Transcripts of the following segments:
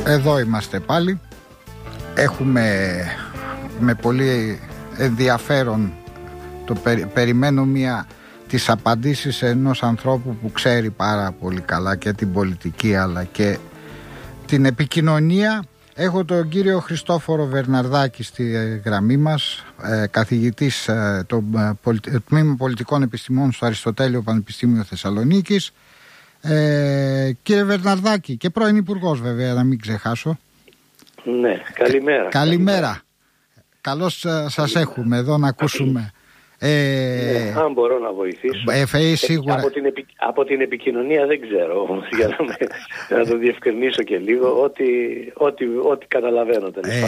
Εδώ είμαστε πάλι. Έχουμε με πολύ ενδιαφέρον περιμένω τις απαντήσεις ενός ανθρώπου που ξέρει πάρα πολύ καλά και την πολιτική αλλά και την επικοινωνία. Έχω τον κύριο Χριστόφορο Βερναρδάκη στη γραμμή μας, καθηγητής του Τμήμα Πολιτικών Επιστημών στο Αριστοτέλειο Πανεπιστήμιο Θεσσαλονίκης. Κύριε Βερναρδάκη, και πρώην Υπουργός βέβαια, να μην ξεχάσω. Ναι, καλημέρα. Καλημέρα. Καλώς σας έχουμε εδώ να ακούσουμε. Ναι, αν μπορώ να βοηθήσω. Σίγουρα. Από την επικοινωνία δεν ξέρω όμως, για να το διευκρινίσω και λίγο, ό,τι καταλαβαίνω.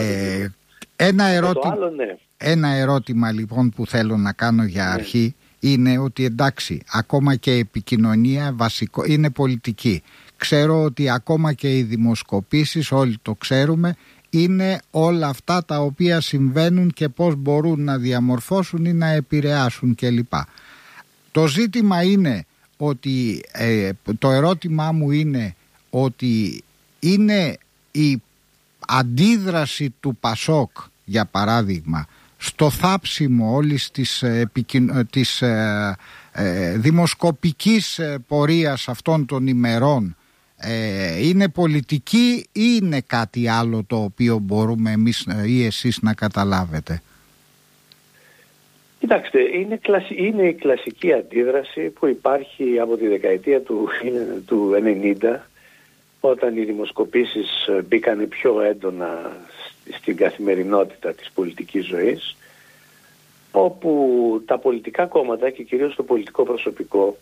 Ένα ερώτημα λοιπόν που θέλω να κάνω για αρχή είναι ότι εντάξει, ακόμα και η επικοινωνία βασικό είναι πολιτική. Ξέρω ότι ακόμα και οι δημοσκοπήσεις, όλοι το ξέρουμε, είναι όλα αυτά τα οποία συμβαίνουν και πώς μπορούν να διαμορφώσουν ή να επηρεάσουν κλπ. Το ζήτημα είναι ότι το ερώτημά μου είναι ότι είναι η αντίδραση του Πασόκ, για παράδειγμα, στο θάψιμο όλης της δημοσκοπικής πορείας αυτών των ημερών, είναι πολιτική ή είναι κάτι άλλο το οποίο μπορούμε εμείς ή εσείς να καταλάβετε? Κοιτάξτε, είναι η κλασική αντίδραση που υπάρχει από τη δεκαετία του 90, όταν οι δημοσκοπήσεις μπήκαν πιο έντονα στην καθημερινότητα της πολιτικής ζωής, όπου τα πολιτικά κόμματα και κυρίως το πολιτικό προσωπικό,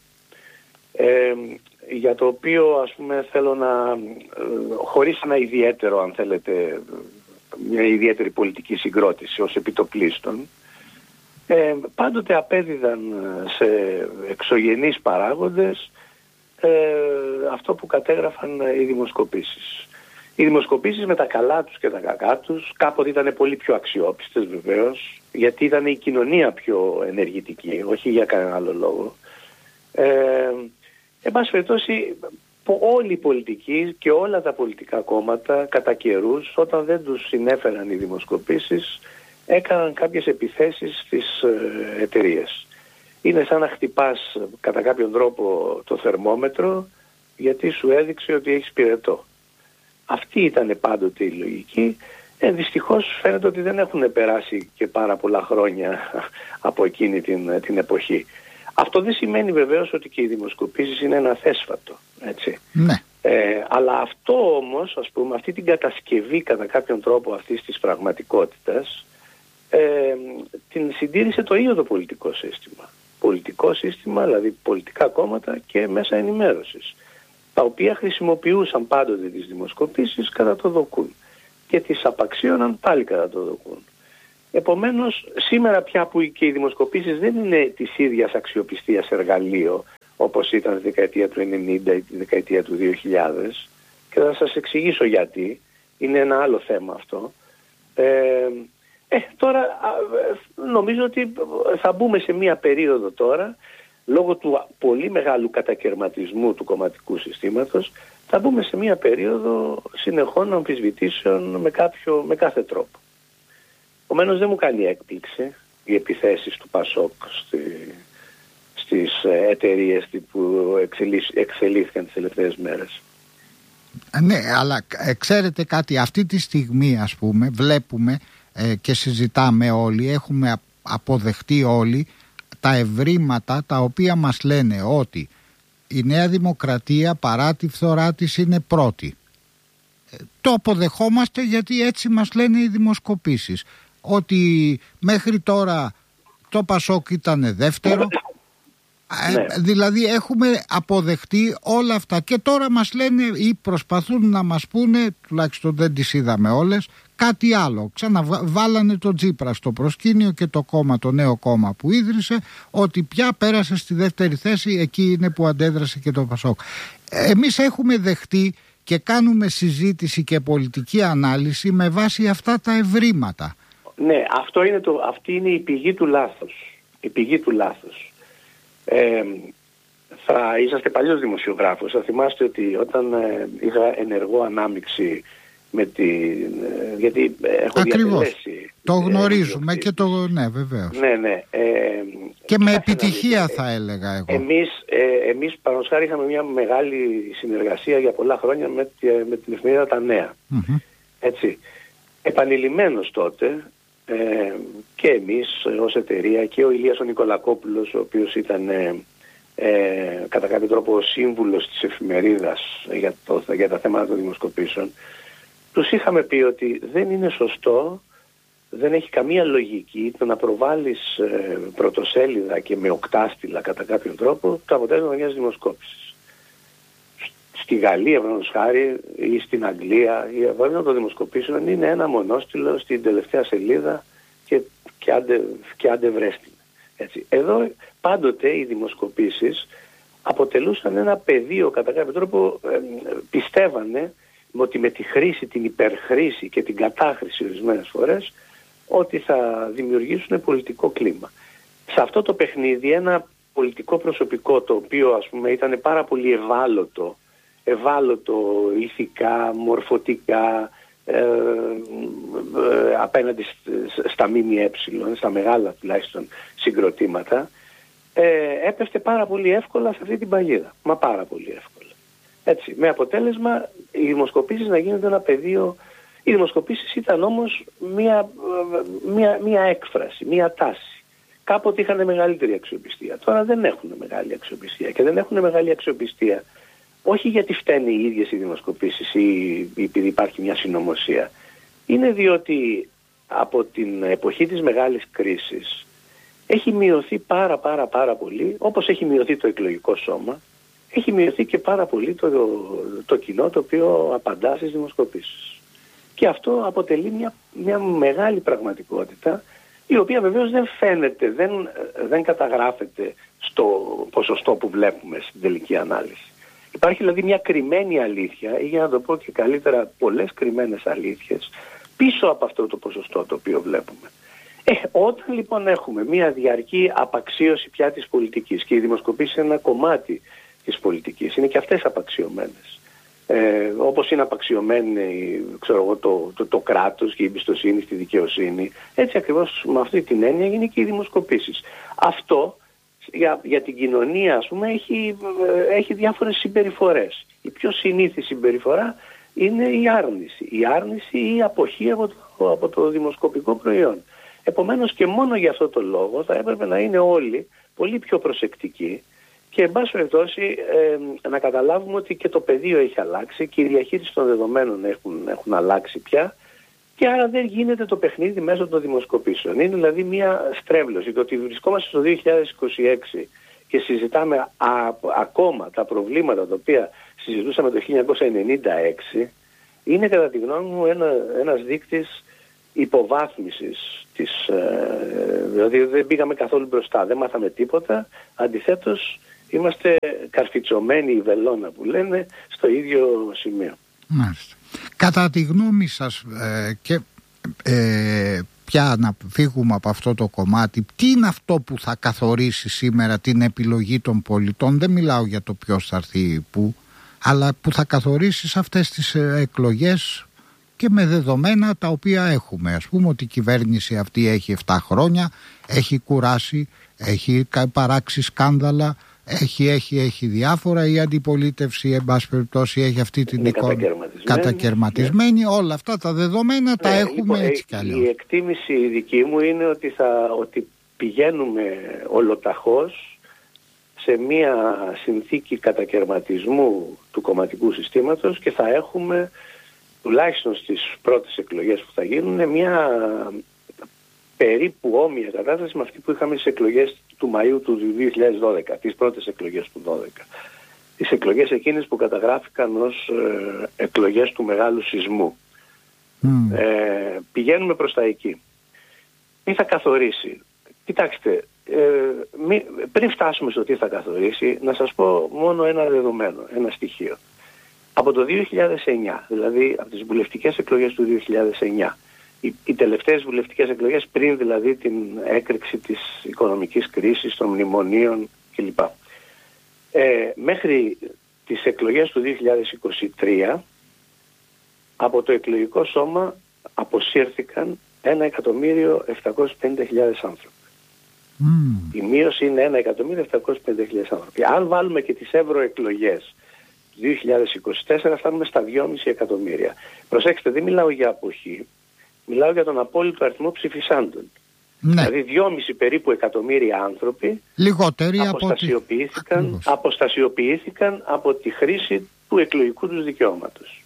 για το οποίο ας πούμε θέλω να, χωρίς ένα ιδιαίτερο, αν θέλετε, μια ιδιαίτερη πολιτική συγκρότηση ως επιτοπλίστων, πάντοτε απέδιδαν σε εξωγενείς παράγοντες αυτό που κατέγραφαν οι δημοσκοπήσεις. Οι δημοσκοπήσεις με τα καλά τους και τα κακά τους κάποτε ήταν πολύ πιο αξιόπιστες βεβαίως, γιατί ήταν η κοινωνία πιο ενεργητική, όχι για κανένα άλλο λόγο. Εν πάση περιπτώσει, όλοι οι πολιτικοί και όλα τα πολιτικά κόμματα κατά καιρούς, όταν δεν τους συνέφεραν οι δημοσκοπήσεις, έκαναν κάποιες επιθέσεις στις εταιρείες. Είναι σαν να χτυπάς κατά κάποιον τρόπο το θερμόμετρο, γιατί σου έδειξε ότι έχεις πυρετό. Αυτή ήταν πάντοτε η λογική. Δυστυχώς φαίνεται ότι δεν έχουν περάσει και πάρα πολλά χρόνια από εκείνη την εποχή. Αυτό δεν σημαίνει βεβαίως ότι και οι δημοσκοπήσεις είναι ένα θέσφατο, έτσι. Ναι. Αλλά αυτό όμως, ας πούμε, αυτή την κατασκευή κατά κάποιον τρόπο αυτής της πραγματικότητας, την συντήρησε το ίδιο το πολιτικό σύστημα. Πολιτικό σύστημα, δηλαδή πολιτικά κόμματα και μέσα ενημέρωσης, τα οποία χρησιμοποιούσαν πάντοτε τις δημοσκοπήσεις κατά το δοκούν και τις απαξίωναν πάλι κατά το δοκούν. Επομένως, σήμερα πια που και οι δημοσκοπήσεις δεν είναι της ίδιας αξιοπιστίας εργαλείο όπως ήταν στη δεκαετία του 90 ή τη δεκαετία του 2000, και θα σας εξηγήσω γιατί, είναι ένα άλλο θέμα αυτό. Τώρα νομίζω ότι θα μπούμε σε μία περίοδο τώρα, λόγω του πολύ μεγάλου κατακερματισμού του κομματικού συστήματος, θα μπούμε σε μία περίοδο συνεχών αμφισβητήσεων με κάθε τρόπο. Επομένως δεν μου κάνει έκπληξη οι επιθέσεις του Πασόκ στις εταιρείες που εξελίχθηκαν τις τελευταίες μέρες. Ναι, αλλά ξέρετε κάτι, αυτή τη στιγμή ας πούμε βλέπουμε και συζητάμε όλοι, έχουμε αποδεχτεί όλοι τα ευρήματα τα οποία μας λένε ότι η Νέα Δημοκρατία παρά τη φθορά της είναι πρώτη. Το αποδεχόμαστε γιατί έτσι μας λένε οι δημοσκοπήσεις. Ότι μέχρι τώρα το Πασόκ ήταν δεύτερο. Δηλαδή έχουμε αποδεχτεί όλα αυτά και τώρα μας λένε ή προσπαθούν να μας πούνε, τουλάχιστον δεν τις είδαμε όλες, κάτι άλλο. Ξαναβάλανε τον Τσίπρα στο προσκήνιο και το νέο κόμμα που ίδρυσε, ότι πια πέρασε στη δεύτερη θέση, εκεί είναι που αντέδρασε και το Πασόκ. Εμείς έχουμε δεχτεί και κάνουμε συζήτηση και πολιτική ανάλυση με βάση αυτά τα ευρήματα. Ναι, αυτή είναι η πηγή του λάθους. Η πηγή του λάθους. Θα είσαστε παλιός δημοσιογράφος. Θα θυμάστε ότι όταν είχα ενεργό ανάμειξη γιατί έχω διατελέσει. Το γνωρίζουμε και το... Ναι, βεβαίως. Ναι. Και με επιτυχία θα έλεγα εγώ. Εμείς παραδείγματος χάρη είχαμε μια μεγάλη συνεργασία για πολλά χρόνια με την εφημερίδα Τα Νέα. Έτσι. Επανειλημμένος τότε και εμείς ως εταιρεία και ο Ηλίας ο Νικολακόπουλος, ο οποίος ήταν κατά κάποιο τρόπο σύμβουλος της εφημερίδας για τα θέματα των δημοσκοπήσεων, τους είχαμε πει ότι δεν είναι σωστό, δεν έχει καμία λογική το να προβάλλεις πρωτοσέλιδα και με οκτάστηλα κατά κάποιον τρόπο το αποτέλεσμα μιας δημοσκόπησης. Στη Γαλλία, παραδείγματος χάρη, ή στην Αγγλία, η αποτέλεσμα των δημοσκοπήσεων είναι ένα μονόστιλο στην τελευταία σελίδα και άντε βρέστην. Έτσι. Εδώ πάντοτε οι δημοσκοπήσεις αποτελούσαν ένα πεδίο, κατά κάποιο τρόπο πιστεύανε ότι με τη χρήση, την υπερχρήση και την κατάχρηση ορισμένες φορές ότι θα δημιουργήσουν πολιτικό κλίμα. Σε αυτό το παιχνίδι ένα πολιτικό προσωπικό το οποίο ας πούμε ήταν πάρα πολύ ευάλωτο ηθικά, μορφωτικά, απέναντι στα ΜΜΕ, στα μεγάλα τουλάχιστον συγκροτήματα, έπεφτε πάρα πολύ εύκολα σε αυτή την παγίδα. Μα πάρα πολύ εύκολα. Έτσι, με αποτέλεσμα οι δημοσκοπήσεις να γίνονται ένα πεδίο. Οι δημοσκοπήσεις ήταν όμως μια έκφραση, μια τάση. Κάποτε είχαν μεγαλύτερη αξιοπιστία. Τώρα δεν έχουν μεγάλη αξιοπιστία. Και δεν έχουν μεγάλη αξιοπιστία όχι γιατί φταίνουν οι ίδιες οι δημοσκοπήσεις ή επειδή υπάρχει μια συνωμοσία. Είναι διότι από την εποχή της μεγάλης κρίσης έχει μειωθεί πάρα πολύ, όπως έχει μειωθεί το εκλογικό σώμα, έχει μειωθεί και πάρα πολύ το κοινό το οποίο απαντά στις δημοσκοπήσεις. Και αυτό αποτελεί μια μεγάλη πραγματικότητα, η οποία βεβαίως δεν φαίνεται, δεν καταγράφεται στο ποσοστό που βλέπουμε στην τελική ανάλυση. Υπάρχει δηλαδή μια κρυμμένη αλήθεια, ή για να το πω και καλύτερα πολλές κρυμμένες αλήθειες, πίσω από αυτό το ποσοστό το οποίο βλέπουμε. Όταν λοιπόν έχουμε μια διαρκή απαξίωση πια της πολιτικής, και οι δημοσκοπήσεις είναι ένα κομμάτι της πολιτικής, είναι και αυτές απαξιωμένες. Όπως είναι απαξιωμένη το κράτος και η εμπιστοσύνη στη δικαιοσύνη, έτσι ακριβώς με αυτή την έννοια είναι και οι δημοσκοπήσεις. Αυτό για την κοινωνία ας πούμε έχει διάφορες συμπεριφορές. Η πιο συνήθις συμπεριφορά είναι η άρνηση ή η αποχή από το δημοσκοπικό προϊόν. Επομένως και μόνο για αυτό το λόγο θα έπρεπε να είναι όλοι πολύ πιο προσεκτικοί και εν πάση περιπτώσει να καταλάβουμε ότι και το πεδίο έχει αλλάξει και η διαχείριση των δεδομένων έχουν αλλάξει πια, και άρα δεν γίνεται το παιχνίδι μέσω των δημοσκοπήσεων. Είναι δηλαδή μια στρέβλωση. Το ότι βρισκόμαστε στο 2026 και συζητάμε ακόμα τα προβλήματα τα οποία συζητούσαμε το 1996 είναι κατά τη γνώμη μου ένας δείκτης υποβάθμισης δηλαδή δεν πήγαμε καθόλου μπροστά, δεν μάθαμε τίποτα, αντιθέτως είμαστε καρφιτσωμένοι η βελόνα που λένε στο ίδιο σημείο. Μάλιστα. Κατά τη γνώμη σας και πια να φύγουμε από αυτό το κομμάτι, τι είναι αυτό που θα καθορίσει σήμερα την επιλογή των πολιτών? Δεν μιλάω για το ποιος θα έρθει που, αλλά που θα καθορίσει σε αυτές τις εκλογές και με δεδομένα τα οποία έχουμε. Ας πούμε ότι η κυβέρνηση αυτή έχει 7 χρόνια, έχει κουράσει, έχει παράξει σκάνδαλα, έχει διάφορα, η αντιπολίτευση εν πάση περιπτώσει έχει αυτή την εικόνα κατακαιρματισμένη. Όλα αυτά τα δεδομένα τα έχουμε έτσι κι αλλιώς. Η εκτίμηση δική μου είναι ότι πηγαίνουμε ολοταχώς σε μια συνθήκη κατακαιρματισμού του κομματικού συστήματος και θα έχουμε τουλάχιστον στις πρώτες εκλογές που θα γίνουν μια περίπου όμοια κατάσταση με αυτή που είχαμε στις εκλογές του Μαΐου του 2012, τις πρώτες εκλογές του 2012. Τις εκλογές εκείνες που καταγράφηκαν ως εκλογές του μεγάλου σεισμού. Πηγαίνουμε προς τα εκεί. Τι θα καθορίσει? Κοιτάξτε, πριν φτάσουμε στο τι θα καθορίσει, να σας πω μόνο ένα δεδομένο, ένα στοιχείο. Από το 2009, δηλαδή από τις βουλευτικές εκλογές του 2009, οι τελευταίες βουλευτικές εκλογές πριν δηλαδή την έκρηξη της οικονομικής κρίσης, των μνημονίων κλπ. Μέχρι τις εκλογές του 2023 από το εκλογικό σώμα αποσύρθηκαν 1.750.000 άνθρωποι. Η μείωση είναι 1.750.000 άνθρωποι. Αν βάλουμε και τις ευρωεκλογές 2024 φτάνουμε στα 2,5 εκατομμύρια. Προσέξτε, δεν μιλάω για αποχή, μιλάω για τον απόλυτο αριθμό ψηφισάντων. Ναι. Δηλαδή 2,5 περίπου εκατομμύρια άνθρωποι λιγότεροι αποστασιοποιήθηκαν από τη χρήση του εκλογικού τους δικαιώματος.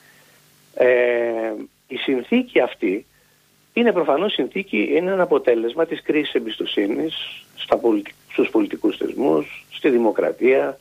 Η συνθήκη αυτή είναι προφανώς είναι ένα αποτέλεσμα της κρίσης εμπιστοσύνης στους πολιτικούς θεσμούς, στη δημοκρατία,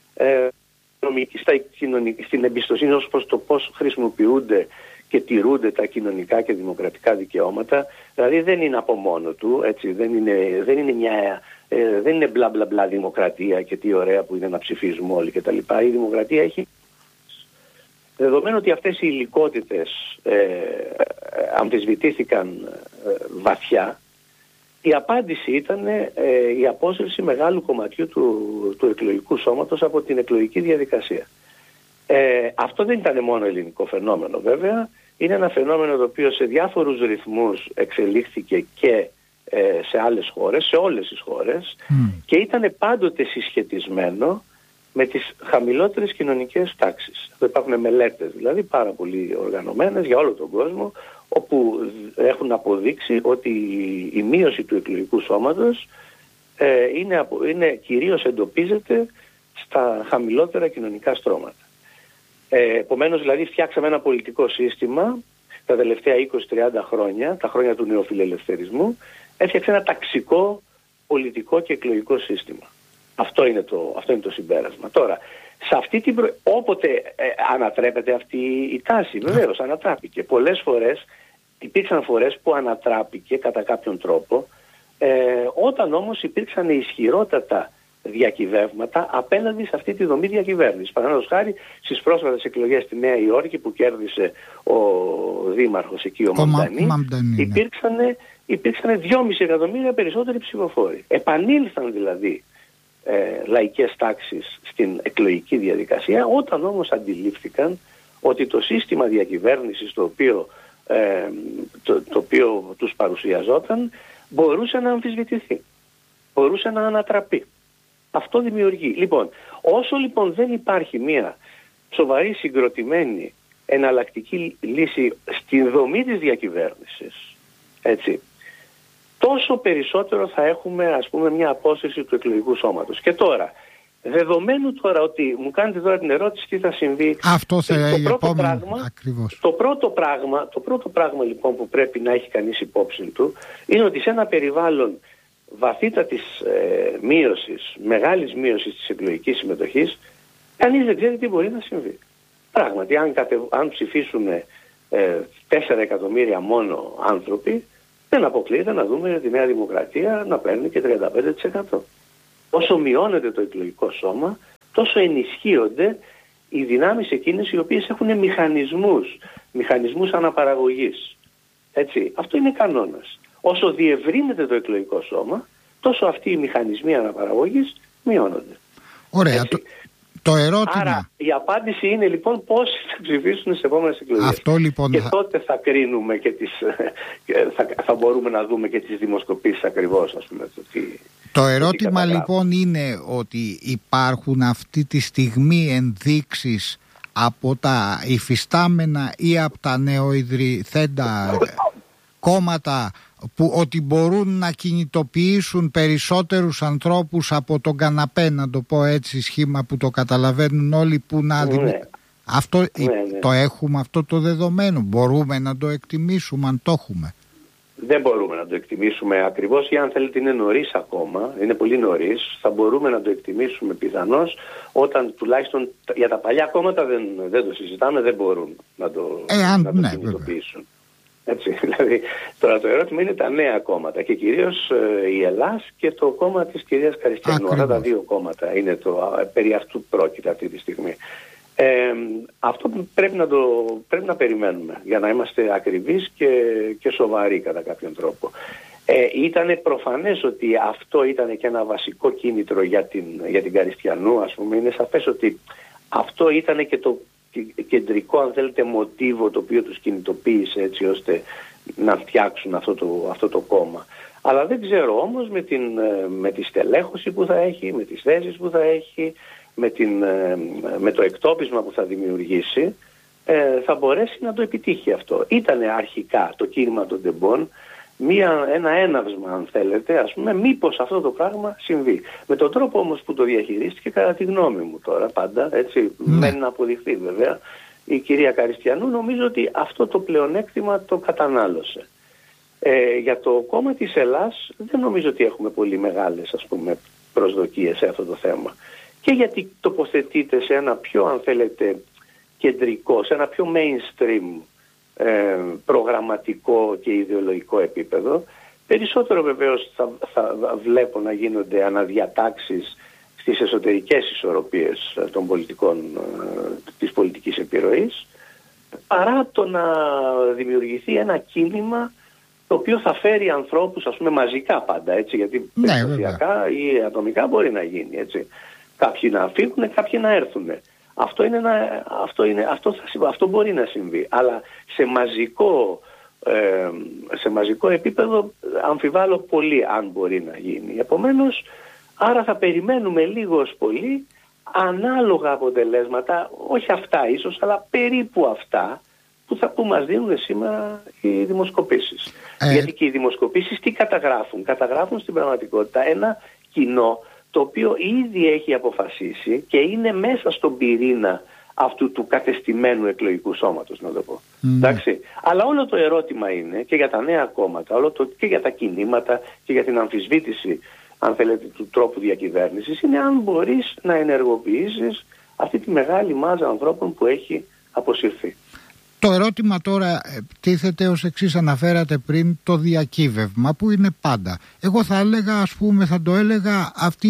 στην εμπιστοσύνη ως προς το πώς χρησιμοποιούνται και τηρούνται τα κοινωνικά και δημοκρατικά δικαιώματα. Δηλαδή δεν είναι από μόνο του, έτσι, δεν είναι μπλα μπλα μπλα δημοκρατία και τι ωραία που είναι να ψηφίζουμε όλοι κτλ. Η δημοκρατία έχει, δεδομένου ότι αυτές οι υλικότητες αμφισβητήθηκαν βαθιά, η απάντηση ήταν η απόσυρση μεγάλου κομματιού του εκλογικού σώματος από την εκλογική διαδικασία. Αυτό δεν ήταν μόνο ελληνικό φαινόμενο βέβαια, είναι ένα φαινόμενο το οποίο σε διάφορους ρυθμούς εξελίχθηκε και σε άλλες χώρες, σε όλες τις χώρες και ήταν πάντοτε συσχετισμένο με τις χαμηλότερες κοινωνικές τάξεις. Εδώ υπάρχουν μελέτες δηλαδή πάρα πολύ οργανωμένες για όλο τον κόσμο, όπου έχουν αποδείξει ότι η μείωση του εκλογικού σώματος κυρίως εντοπίζεται στα χαμηλότερα κοινωνικά στρώματα. Επομένως δηλαδή φτιάξαμε ένα πολιτικό σύστημα τα τελευταία 20-30 χρόνια, τα χρόνια του νεοφιλελευθερισμού, έφτιαξε ένα ταξικό πολιτικό και εκλογικό σύστημα. Αυτό είναι το συμπέρασμα. Τώρα, σε αυτή όποτε ανατρέπεται αυτή η τάση, βεβαίως ανατράπηκε. Πολλές φορές, υπήρξαν φορές που ανατράπηκε κατά κάποιον τρόπο, όταν όμως υπήρξαν ισχυρότατα διακυβεύματα απέναντι σε αυτή τη δομή διακυβέρνησης. Παραδείγματος χάρη στις πρόσφατες εκλογές στη Νέα Υόρκη που κέρδισε ο δήμαρχος εκεί ο Μαμντανή, υπήρξαν 2,5 εκατομμύρια περισσότεροι ψηφοφόροι. Επανήλθαν δηλαδή λαϊκές τάξεις στην εκλογική διαδικασία, όταν όμως αντιλήφθηκαν ότι το σύστημα διακυβέρνησης το οποίο τους παρουσιαζόταν μπορούσε να αμφισβητηθεί, μπορούσε να ανατραπεί. Αυτό δημιουργεί. Λοιπόν, όσο λοιπόν δεν υπάρχει μια σοβαρή συγκροτημένη εναλλακτική λύση στην δομή της διακυβέρνησης, έτσι, τόσο περισσότερο θα έχουμε, ας πούμε, μια απόσυρση του εκλογικού σώματος. Και τώρα, δεδομένου τώρα ότι μου κάνετε τώρα την ερώτηση τι θα συμβεί, αυτό το πρώτο πράγμα λοιπόν που πρέπει να έχει κανείς υπόψη του είναι ότι σε ένα περιβάλλον βαθύτατης μείωσης, μεγάλης μείωσης της εκλογικής συμμετοχής, κανείς δεν ξέρει τι μπορεί να συμβεί. Πράγματι, αν ψηφίσουμε 4 εκατομμύρια μόνο άνθρωποι, δεν αποκλείεται να δούμε τη Νέα Δημοκρατία να παίρνει και 35%. Όσο μειώνεται το εκλογικό σώμα, τόσο ενισχύονται οι δυνάμεις εκείνες οι οποίες έχουν μηχανισμούς αναπαραγωγής. Έτσι, αυτό είναι κανόνας. Όσο διευρύνεται το εκλογικό σώμα, τόσο αυτοί οι μηχανισμοί αναπαραγωγής μειώνονται. Ωραία. Το ερώτημα... Άρα η απάντηση είναι λοιπόν πώς θα ψηφίσουν στις επόμενες εκλογές. Αυτό, λοιπόν, και τότε θα κρίνουμε και θα μπορούμε να δούμε και τις δημοσκοπήσεις ακριβώς, ας πούμε. Το ερώτημα λοιπόν είναι ότι υπάρχουν αυτή τη στιγμή ενδείξεις από τα υφιστάμενα ή από τα νεοειδρυθέντα κόμματα ότι μπορούν να κινητοποιήσουν περισσότερους ανθρώπους από τον καναπέ, να το πω έτσι, σχήμα που το καταλαβαίνουν όλοι, που να αυτό, το έχουμε αυτό το δεδομένο, μπορούμε να το εκτιμήσουμε αν το έχουμε? Δεν μπορούμε να το εκτιμήσουμε ακριβώς, ή αν θέλετε είναι νωρίς ακόμα, είναι πολύ νωρίς. Θα μπορούμε να το εκτιμήσουμε πιθανώς όταν τουλάχιστον για τα παλιά κόμματα δεν το συζητάμε, δεν μπορούν να το κινητοποιήσουν. Έτσι, δηλαδή, τώρα το ερώτημα είναι τα νέα κόμματα και κυρίως η Ελλάς και το κόμμα της κυρίας Καριστιανού. Αυτά τα δύο κόμματα είναι περί αυτού πρόκειται αυτή τη στιγμή. Αυτό πρέπει να περιμένουμε για να είμαστε ακριβείς και σοβαροί κατά κάποιον τρόπο. Ήταν προφανές ότι αυτό ήταν και ένα βασικό κίνητρο για την Καριστιανού, ας πούμε. Είναι σαφές ότι αυτό ήταν και κεντρικό, αν θέλετε, μοτίβο το οποίο τους κινητοποίησε έτσι ώστε να φτιάξουν αυτό το κόμμα. Αλλά δεν ξέρω όμως με τη στελέχωση που θα έχει, με τις θέσεις που θα έχει, με το εκτόπισμα που θα δημιουργήσει, θα μπορέσει να το επιτύχει αυτό. Ήτανε αρχικά το κίνημα των τεμπών ένα έναυσμα, αν θέλετε, ας πούμε, μήπως αυτό το πράγμα συμβεί. Με τον τρόπο όμως που το διαχειρίστηκε, κατά τη γνώμη μου τώρα πάντα, έτσι, μένει να αποδειχθεί βέβαια, η κυρία Καριστιανού, νομίζω ότι αυτό το πλεονέκτημα το κατανάλωσε. Για το κόμμα της Ελλάς δεν νομίζω ότι έχουμε πολύ μεγάλες, ας πούμε, προσδοκίες σε αυτό το θέμα. Και γιατί τοποθετείται σε ένα πιο, αν θέλετε, κεντρικό, σε ένα πιο mainstream προγραμματικό και ιδεολογικό επίπεδο. Περισσότερο βεβαίως θα βλέπω να γίνονται αναδιατάξεις στις εσωτερικές ισορροπίες των πολιτικών, της πολιτικής επιρροής, παρά το να δημιουργηθεί ένα κίνημα το οποίο θα φέρει ανθρώπους, ας πούμε, μαζικά πάντα, έτσι, γιατί περιστασιακά ή ατομικά μπορεί να γίνει, έτσι. Κάποιοι να φύγουν, κάποιοι να έρθουν. Αυτό μπορεί να συμβεί, αλλά σε μαζικό επίπεδο αμφιβάλλω πολύ αν μπορεί να γίνει. Επομένως, άρα θα περιμένουμε λίγος πολύ ανάλογα αποτελέσματα, όχι αυτά ίσως, αλλά περίπου αυτά που μας δίνουν σήμερα οι δημοσκοπήσεις. Γιατί και οι δημοσκοπήσεις τι καταγράφουν? Καταγράφουν στην πραγματικότητα ένα κοινό το οποίο ήδη έχει αποφασίσει και είναι μέσα στον πυρήνα αυτού του κατεστημένου εκλογικού σώματος, να το πω. Εντάξει. Αλλά όλο το ερώτημα είναι και για τα νέα κόμματα, και για τα κινήματα και για την αμφισβήτηση, αν θέλετε, του τρόπου διακυβέρνησης, είναι αν μπορείς να ενεργοποιήσεις αυτή τη μεγάλη μάζα ανθρώπων που έχει αποσυρθεί. Το ερώτημα τώρα τίθεται ως εξής, αναφέρατε πριν το διακύβευμα που είναι πάντα. Εγώ θα έλεγα, ας πούμε, θα το έλεγα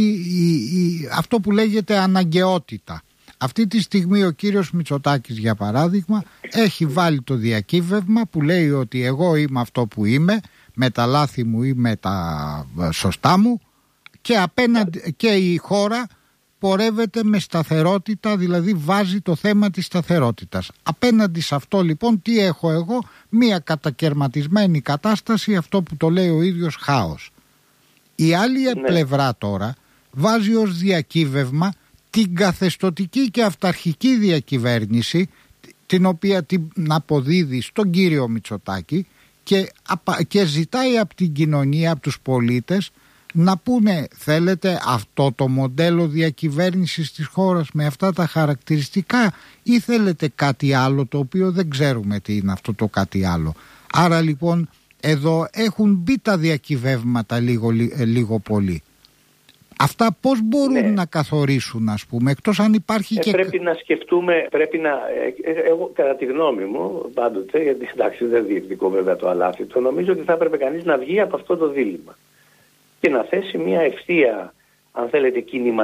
αυτό που λέγεται αναγκαιότητα. Αυτή τη στιγμή ο κύριος Μητσοτάκης, για παράδειγμα, έχει βάλει το διακύβευμα που λέει ότι εγώ είμαι αυτό που είμαι, με τα λάθη μου ή με τα σωστά μου, και απέναντι και η χώρα πορεύεται με σταθερότητα, δηλαδή βάζει το θέμα της σταθερότητας. Απέναντι σε αυτό λοιπόν τι έχω εγώ? Μία κατακερματισμένη κατάσταση, αυτό που το λέει ο ίδιος χάος. Η άλλη πλευρά τώρα βάζει ως διακύβευμα την καθεστωτική και αυταρχική διακυβέρνηση, την οποία την αποδίδει στον κύριο Μητσοτάκη και ζητάει από την κοινωνία, από τους πολίτες, να πούνε, θέλετε αυτό το μοντέλο διακυβέρνησης της χώρας με αυτά τα χαρακτηριστικά ή θέλετε κάτι άλλο το οποίο δεν ξέρουμε τι είναι αυτό το κάτι άλλο. Άρα λοιπόν εδώ έχουν μπει τα διακυβεύματα λίγο πολύ. Αυτά πώς μπορούν να καθορίσουν, ας πούμε, εκτός αν υπάρχει και... Πρέπει να σκεφτούμε, εγώ κατά τη γνώμη μου πάντοτε, γιατί εντάξει δεν διεκδικώ βέβαια το αλάθητο, νομίζω ότι θα έπρεπε κανείς να βγει από αυτό το δίλημμα και να θέσει μια ευθεία, αν θέλετε,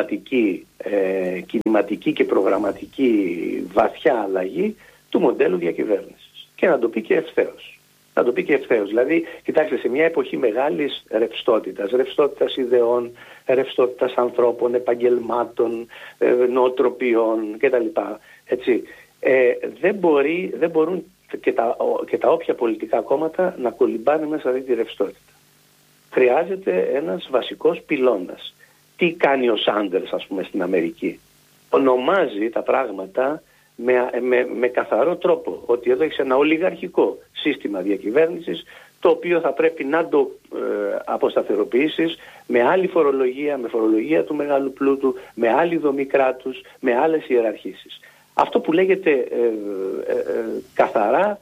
κινηματική και προγραμματική βαθιά αλλαγή του μοντέλου διακυβέρνησης. Και να το πει και ευθέως. Δηλαδή, κοιτάξτε, σε μια εποχή μεγάλης ρευστότητας ιδεών, ρευστότητας ανθρώπων, επαγγελμάτων, νοοτροπιών κτλ. Έτσι, δεν μπορούν και τα όποια πολιτικά κόμματα να κολυμπάνε μέσα αυτή τη ρευστότητα. Χρειάζεται ένας βασικός πυλώνας. Τι κάνει ο Σάντερς, ας πούμε, στην Αμερική? Ονομάζει τα πράγματα με καθαρό τρόπο, ότι εδώ έχεις ένα ολιγαρχικό σύστημα διακυβέρνησης, το οποίο θα πρέπει να το αποσταθεροποιήσεις με άλλη φορολογία, με φορολογία του μεγάλου πλούτου, με άλλη δομή κράτους, με άλλες ιεραρχήσεις. Αυτό που λέγεται καθαρά,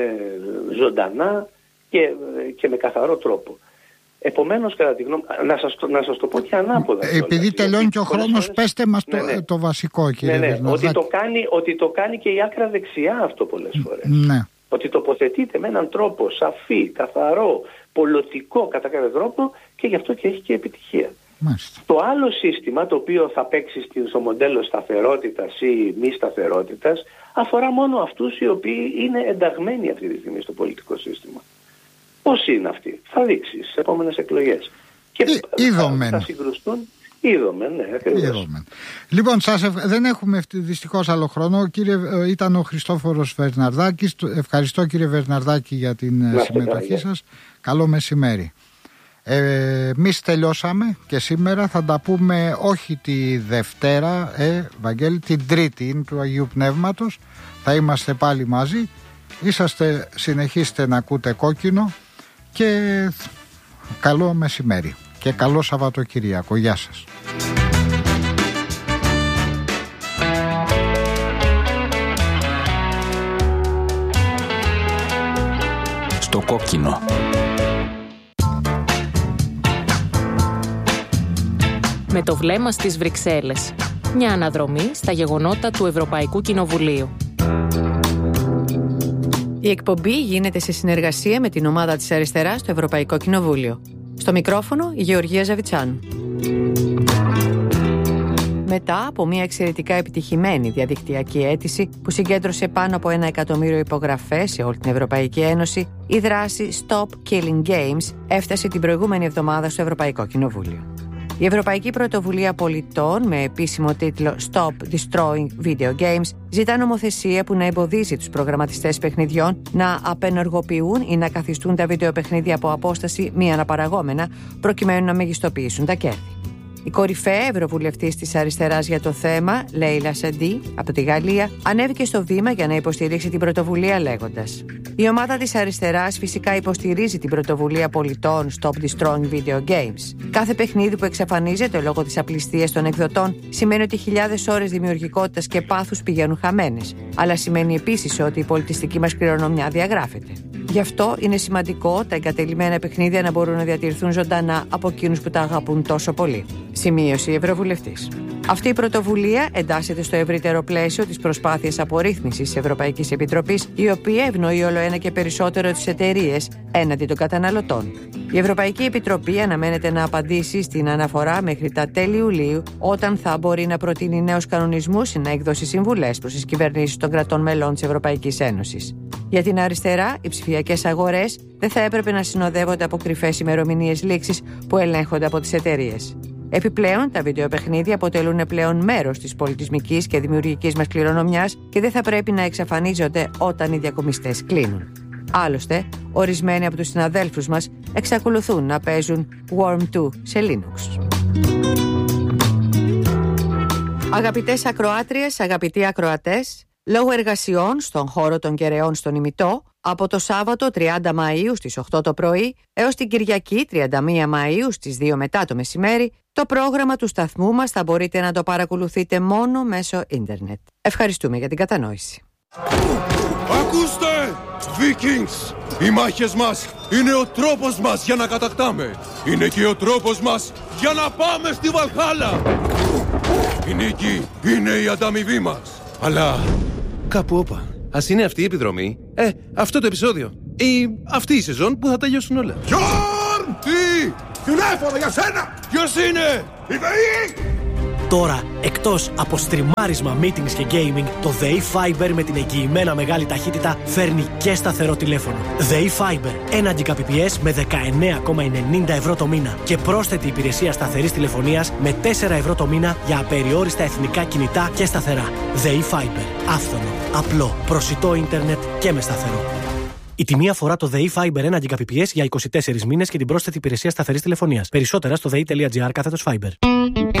ζωντανά και με καθαρό τρόπο. Επομένως, κατά τη γνώμη, να σας το πω και ανάποδα. Επειδή τελειώνει και ο χρόνος, πέστε μας το βασικό, κύριε ότι το κάνει και η άκρα δεξιά αυτό πολλές φορές. Ναι. Ότι τοποθετείται με έναν τρόπο σαφή, καθαρό, πολιτικό κατά κάποιο τρόπο και γι' αυτό και έχει και επιτυχία. Μάλιστα. Το άλλο σύστημα το οποίο θα παίξει στο μοντέλο σταθερότητας ή μη σταθερότητας αφορά μόνο αυτούς οι οποίοι είναι ενταγμένοι αυτή τη στιγμή στο πολιτικό σύστημα. Πώς είναι αυτοί? Θα δείξει στις επόμενες εκλογές. Και θα συγκρουστούν Είδαμε, ναι, ακριβώς. Λοιπόν, δεν έχουμε δυστυχώς άλλο χρόνο. Ήταν ο Χριστόφορος Βερναρδάκης. Ευχαριστώ, κύριε Βερναρδάκη, για την συμμετοχή σας. Καλό μεσημέρι. Εμείς τελειώσαμε και σήμερα. Θα τα πούμε όχι τη Δευτέρα, Βαγγέλη, την Τρίτη, είναι του Αγίου Πνεύματος. Θα είμαστε πάλι μαζί. Συνεχίστε να ακούτε Κόκκινο και καλό μεσημέρι και καλό Σαββατοκυριακό. Γεια σας. Στο Κόκκινο. Με το βλέμμα στις Βρυξέλλες. Μια αναδρομή στα γεγονότα του Ευρωπαϊκού Κοινοβουλίου. Η εκπομπή γίνεται σε συνεργασία με την ομάδα της Αριστεράς στο Ευρωπαϊκό Κοινοβούλιο. Στο μικρόφωνο η Γεωργία Ζαβιτσάνου. Μετά από μια εξαιρετικά επιτυχημένη διαδικτυακή αίτηση που συγκέντρωσε πάνω από 1 εκατομμύριο υπογραφές σε όλη την Ευρωπαϊκή Ένωση, η δράση Stop Killing Games έφτασε την προηγούμενη εβδομάδα στο Ευρωπαϊκό Κοινοβούλιο. Η Ευρωπαϊκή Πρωτοβουλία Πολιτών, με επίσημο τίτλο Stop Destroying Video Games, ζητά νομοθεσία που να εμποδίζει τους προγραμματιστές παιχνιδιών να απενεργοποιούν ή να καθιστούν τα βιντεοπαιχνίδια από απόσταση μη αναπαραγόμενα, προκειμένου να μεγιστοποιήσουν τα κέρδη. Η κορυφαία ευρωβουλευτής της Αριστεράς για το θέμα, Λέιλα Σαντί, από τη Γαλλία, ανέβηκε στο βήμα για να υποστηρίξει την πρωτοβουλία λέγοντας: «Η ομάδα της Αριστεράς φυσικά υποστηρίζει την πρωτοβουλία πολιτών Stop Destroying Video Games. Κάθε παιχνίδι που εξαφανίζεται λόγω της απληστίας των εκδοτών σημαίνει ότι χιλιάδες ώρες δημιουργικότητας και πάθους πηγαίνουν χαμένες, αλλά σημαίνει επίσης ότι η πολιτιστική μας κληρονομιά διαγράφεται. Γι' αυτό είναι σημαντικό τα εγκατελειμμένα παιχνίδια να μπορούν να διατηρηθούν ζωντανά από εκείνους που τα αγαπούν τόσο πολύ», σημείωσε η ευρωβουλευτής. Αυτή η πρωτοβουλία εντάσσεται στο ευρύτερο πλαίσιο της προσπάθειας απορρίθμισης της Ευρωπαϊκής Επιτροπής, η οποία ευνοεί όλο ένα και περισσότερο τις εταιρείες έναντι των καταναλωτών. Η Ευρωπαϊκή Επιτροπή αναμένεται να απαντήσει στην αναφορά μέχρι τα τέλη Ιουλίου, όταν θα μπορεί να προτείνει νέους κανονισμούς ή να εκδώσει συμβουλές προς τις κυβερνήσεις των κρατών μελών της Ευρωπαϊκής Ένωσης. Για την αριστερά, οι ψηφιακές αγορές δεν θα έπρεπε να συνοδεύονται από κρυφές ημερομηνίες λήξης που ελέγχονται από τις εταιρείες. Επιπλέον, τα βιντεοπαιχνίδια αποτελούν πλέον μέρος της πολιτισμικής και δημιουργικής μας κληρονομιάς και δεν θα πρέπει να εξαφανίζονται όταν οι διακομιστές κλείνουν. Άλλωστε, ορισμένοι από τους συναδέλφους μας εξακολουθούν να παίζουν Worm 2 σε Linux. Αγαπητές ακροάτριες, αγαπητοί ακροατές, λόγω εργασιών στον χώρο των Κεραιών στον Ημιτό, από το Σάββατο 30 Μαΐου στις 8 το πρωί έως την Κυριακή 31 Μαΐου στις 2 μετά το μεσημέρι, το πρόγραμμα του σταθμού μας θα μπορείτε να το παρακολουθείτε μόνο μέσω ίντερνετ. Ευχαριστούμε για την κατανόηση. Ακούστε, Vikings! Οι μάχες μας είναι ο τρόπος μας για να κατακτάμε. Είναι και ο τρόπος μας για να πάμε στη Βαλχάλα. Η νίκη είναι η ανταμοιβή μας. Αλλά κάπου όπα. Ας είναι αυτή η επιδρομή, αυτό το επεισόδιο ή αυτή η σεζόν που θα τελειώσουν όλα. Γιόρν! Τι! Τηλέφωνο για σένα! Ποιος είναι? Η ΔΕΗ! Τώρα, εκτός από στριμάρισμα, meetings και gaming, το ΔΕΗ Fiber με την εγγυημένα μεγάλη ταχύτητα φέρνει και σταθερό τηλέφωνο. ΔΕΗ Fiber, 1 Gbps με 19,90 ευρώ το μήνα και πρόσθετη υπηρεσία σταθερής τηλεφωνίας με 4 ευρώ το μήνα για απεριόριστα εθνικά κινητά και σταθερά. ΔΕΗ Fiber, άφθονο, απλό, προσιτό ίντερνετ και με σταθερό. Η τιμή αφορά το ΔΕΗ Fiber 1 Gbps για 24 μήνες και την πρόσθετη υπηρεσία σταθερής τηλεφωνίας. Περισσότερα στο dei.gr/fiber.